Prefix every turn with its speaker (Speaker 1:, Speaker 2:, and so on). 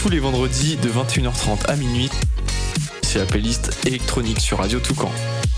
Speaker 1: tous les vendredis de 21h30 à minuit. C'est la playlist électronique sur Radio Toucan.